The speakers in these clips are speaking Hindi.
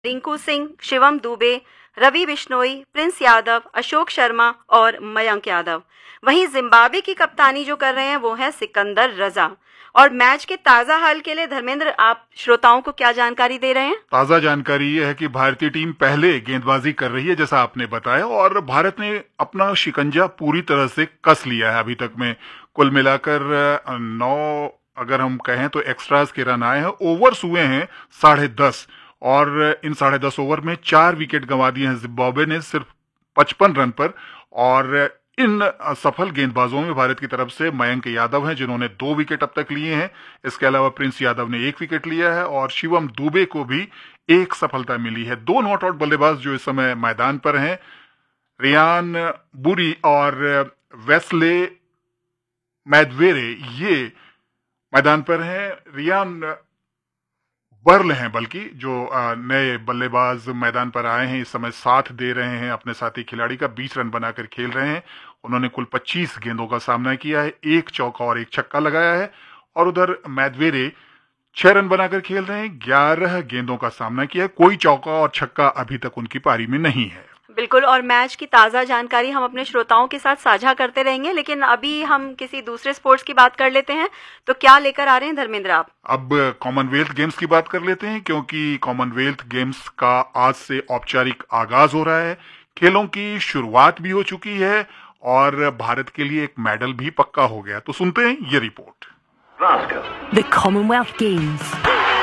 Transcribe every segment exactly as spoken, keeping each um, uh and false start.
रिंकू सिंह, शिवम दुबे, रवि बिश्नोई, प्रिंस यादव, अशोक शर्मा और मयंक यादव। वहीं जिम्बाब्वे की कप्तानी जो कर रहे हैं वो है सिकंदर रजा। और मैच के ताजा हाल के लिए धर्मेंद्र, आप श्रोताओं को क्या जानकारी दे रहे हैं? ताजा जानकारी ये है कि भारतीय टीम पहले गेंदबाजी कर रही है जैसा आपने बताया, और भारत ने अपना शिकंजा पूरी तरह से कस लिया है अभी तक में। कुल मिलाकर नौ अगर हम कहें तो एक्स्ट्रास के रन आए हैं, ओवर्स हुए हैं साढ़े दस, और इन साढ़े दस ओवर में चार विकेट गंवा दिए हैं जिम्बाब्वे ने सिर्फ पचपन रन पर। और इन सफल गेंदबाजों में भारत की तरफ से मयंक यादव हैं जिन्होंने दो विकेट अब तक लिए हैं। इसके अलावा प्रिंस यादव ने एक विकेट लिया है और शिवम दुबे को भी एक सफलता मिली है। दो नॉट आउट बल्लेबाज जो इस समय मैदान पर हैं, रियान बुरी और वेस्ले मैदवेरे, ये मैदान पर हैं। रियान बर्ल हैं बल्कि जो नए बल्लेबाज मैदान पर आए हैं, इस समय साथ दे रहे हैं अपने साथी खिलाड़ी का, बीस रन बनाकर खेल रहे हैं। उन्होंने कुल पच्चीस गेंदों का सामना किया है, एक चौका और एक छक्का लगाया है। और उधर मैदवेरे छह रन बनाकर खेल रहे हैं, ग्यारह गेंदों का सामना किया है, कोई चौका और छक्का अभी तक उनकी पारी में नहीं है। बिल्कुल, और मैच की ताज़ा जानकारी हम अपने श्रोताओं के साथ साझा करते रहेंगे, लेकिन अभी हम किसी दूसरे स्पोर्ट्स की बात कर लेते हैं। तो क्या लेकर आ रहे हैं धर्मेंद्र आप? अब कॉमनवेल्थ गेम्स की बात कर लेते हैं, क्योंकि कॉमनवेल्थ गेम्स का आज से औपचारिक आगाज हो रहा है। खेलों की शुरुआत भी हो चुकी है और भारत के लिए एक मेडल भी पक्का हो गया। तो सुनते हैं ये report. The Commonwealth Games.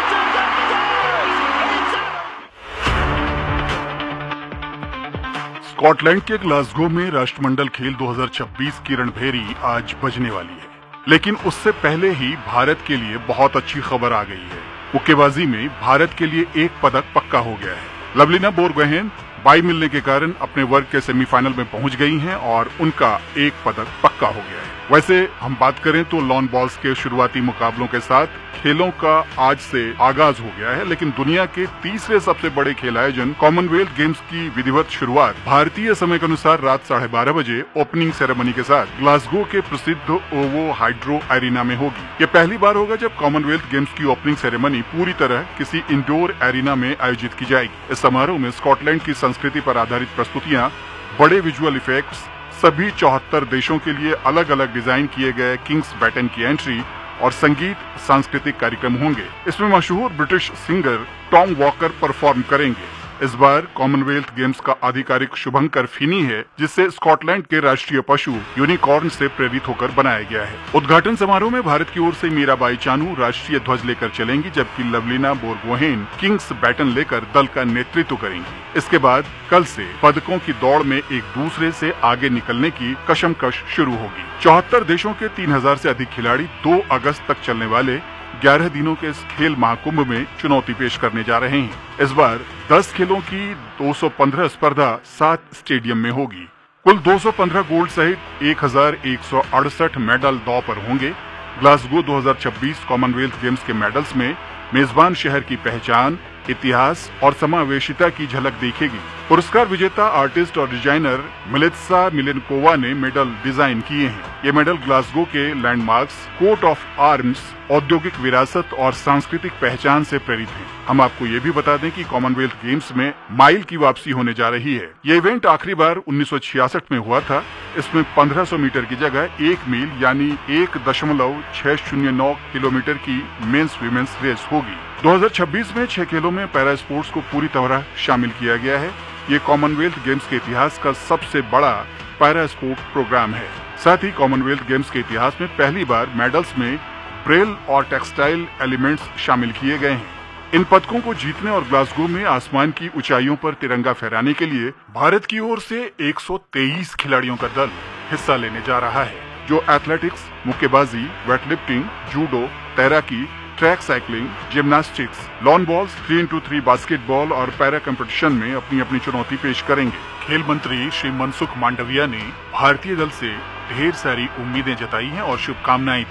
Scotland के ग्लासगो में राष्ट्रमंडल खेल दो हज़ार छब्बीस की रणभेरी आज बजने वाली है, लेकिन उससे पहले ही भारत के लिए बहुत अच्छी खबर आ गई है। मुक्केबाजी में भारत के लिए एक पदक पक्का हो गया है। लवलीना बोरगोहेन बाई मिलने के कारण अपने वर्ग के सेमीफाइनल में पहुंच गई हैं और उनका एक पदक पक्का हो गया है। वैसे हम बात करें तो लॉन बॉल्स के शुरुआती मुकाबलों के साथ खेलों का आज से आगाज हो गया है, लेकिन दुनिया के तीसरे सबसे बड़े खेल आयोजन कॉमनवेल्थ गेम्स की विधिवत शुरुआत भारतीय समय के अनुसार रात साढ़े बारह बजे ओपनिंग सेरेमनी के साथ ग्लासगो के प्रसिद्ध ओवो हाइड्रो एरिना में होगी। ये पहली बार होगा जब कॉमनवेल्थ गेम्स की ओपनिंग सेरेमनी पूरी तरह किसी इंडोर एरिना में आयोजित की जाएगी। इस समारोह में स्कॉटलैंड की संस्कृति पर आधारित प्रस्तुतियां, बड़े विजुअल इफेक्ट्स, सभी चौहत्तर देशों के लिए अलग अलग डिजाइन किए गए किंग्स बैटन की एंट्री और संगीत सांस्कृतिक कार्यक्रम होंगे। इसमें मशहूर British singer Tom walker perform करेंगे। इस बार कॉमनवेल्थ गेम्स का आधिकारिक शुभंकर फिनी है, जिसे स्कॉटलैंड के राष्ट्रीय पशु यूनिकॉर्न से प्रेरित होकर बनाया गया है। उद्घाटन समारोह में भारत की ओर से मीराबाई चानू राष्ट्रीय ध्वज लेकर चलेंगी, जबकि लवलीना बोरगोहेन किंग्स बैटन लेकर दल का नेतृत्व करेंगी। इसके बाद कल से पदकों की दौड़ में एक दूसरे से आगे निकलने की कशमकश शुरू होगी। चौहत्तर देशों के तीन हजार से अधिक खिलाड़ी दो अगस्त तक चलने वाले ग्यारह दिनों के इस खेल महाकुंभ में चुनौती पेश करने जा रहे हैं। इस बार दस खेलों की दो सौ पंद्रह स्पर्धा सात स्टेडियम में होगी। कुल दो सौ पंद्रह गोल्ड सहित एक हजार एक सौ अड़सठ मेडल दांव पर होंगे। ग्लासगो दो हज़ार छब्बीस कॉमनवेल्थ गेम्स के मेडल्स में मेजबान शहर की पहचान, इतिहास और समावेशिता की झलक दिखेगी। पुरस्कार विजेता आर्टिस्ट और डिजाइनर मिलित्सा मिलेनकोवा ने मेडल डिजाइन किए हैं। ये मेडल ग्लासगो के लैंडमार्क्स, कोट ऑफ आर्म्स, औद्योगिक विरासत और सांस्कृतिक पहचान से प्रेरित हैं। हम आपको ये भी बता दें कि कॉमनवेल्थ गेम्स में माइल की वापसी होने जा रही है। ये इवेंट आखिरी बार उन्नीस सौ छियासठ में हुआ था। इसमें पंद्रह सौ मीटर की जगह एक मील यानी एक दशमलव छह शून्य नौ किलोमीटर की मेंस वीमेंस रेस होगी। दो हज़ार छब्बीस में छह खेलों में पैरा स्पोर्ट्स को पूरी तरह शामिल किया गया है। ये कॉमनवेल्थ गेम्स के इतिहास का सबसे बड़ा पैरा स्पोर्ट प्रोग्राम है। साथ ही कॉमनवेल्थ गेम्स के इतिहास में पहली बार मेडल्स में ब्रेल और टेक्सटाइल एलिमेंट्स शामिल किए गए हैं। इन पदकों को जीतने और ग्लासगो में आसमान की ऊंचाइयों पर तिरंगा फहराने के लिए भारत की ओर से एक सौ तेईस खिलाड़ियों का दल हिस्सा लेने जा रहा है, जो एथलेटिक्स, मुक्केबाजी, वेटलिफ्टिंग, जूडो, तैराकी, track cycling, gymnastics, lawn balls, three into three basketball और पैरा कंपटीशन में अपनी अपनी चुनौती पेश करेंगे। खेल मंत्री श्री मनसुख मांडविया ने भारतीय दल से ढेर सारी उम्मीदें जताई हैं और शुभकामनाएं दी हैं।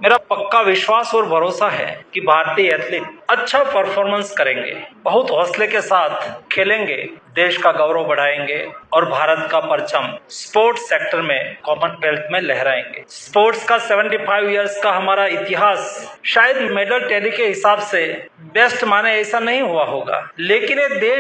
मेरा पक्का विश्वास और भरोसा है कि भारतीय एथलीट अच्छा परफॉर्मेंस करेंगे, बहुत हौसले के साथ खेलेंगे, देश का गौरव बढ़ाएंगे और भारत का परचम स्पोर्ट्स सेक्टर में कॉमनवेल्थ में लहराएंगे। स्पोर्ट्स का पचहत्तर इयर्स का हमारा इतिहास शायद मेडल टैली के हिसाब से बेस्ट माने ऐसा नहीं हुआ होगा, लेकिन ये देश